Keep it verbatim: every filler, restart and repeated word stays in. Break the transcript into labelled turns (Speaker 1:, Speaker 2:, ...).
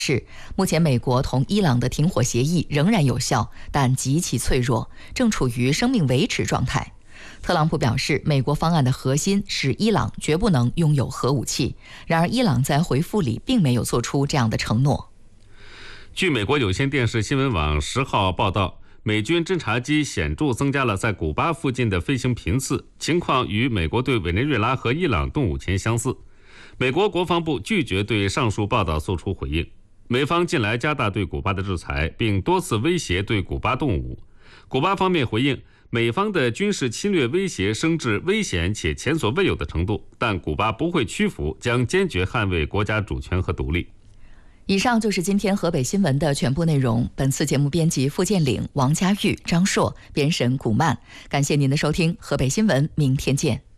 Speaker 1: 是，目前美国同伊朗的停火协议仍然有效，但极其脆弱，正处于生命维持状态。特朗普表示，美国方案的核心是伊朗绝不能拥有核武器。然而，伊朗在回复里并没有做出这样的承诺。
Speaker 2: 据美国有线电视新闻网十号报道，美军侦察机显著增加了在古巴附近的飞行频次，情况与美国对委内瑞拉和伊朗动武前相似。美国国防部拒绝对上述报道作出回应。美方近来加大对古巴的制裁，并多次威胁对古巴动武。古巴方面回应，美方的军事侵略威胁升至危险且前所未有的程度，但古巴不会屈服，将坚决捍卫国家主权和独立。
Speaker 1: 以上就是今天河北新闻的全部内容。本次节目编辑付建岭、王佳玉、张硕，编审古曼。感谢您的收听，河北新闻，明天见。